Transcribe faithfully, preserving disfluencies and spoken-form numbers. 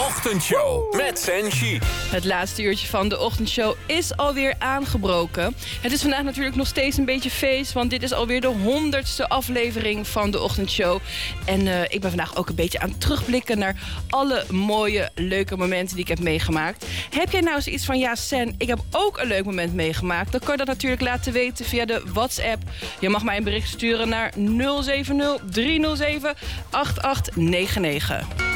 Ochtendshow met Senshi. Het laatste uurtje van de ochtendshow is alweer aangebroken. Het is vandaag natuurlijk nog steeds een beetje feest, want dit is alweer de honderdste aflevering van de ochtendshow. En uh, ik ben vandaag ook een beetje aan het terugblikken naar alle mooie, leuke momenten die ik heb meegemaakt. Heb jij nou zoiets van, ja Sen, ik heb ook een leuk moment meegemaakt? Dan kan je dat natuurlijk laten weten via de WhatsApp. Je mag mij een bericht sturen naar nul zeven nul drie nul zeven acht acht negen negen.